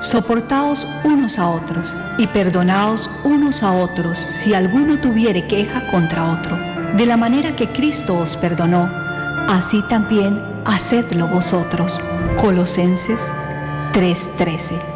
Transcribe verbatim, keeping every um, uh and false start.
Soportaos unos a otros y perdonaos unos a otros si alguno tuviere queja contra otro. De la manera que Cristo os perdonó, así también hacedlo vosotros. Colosenses tres trece.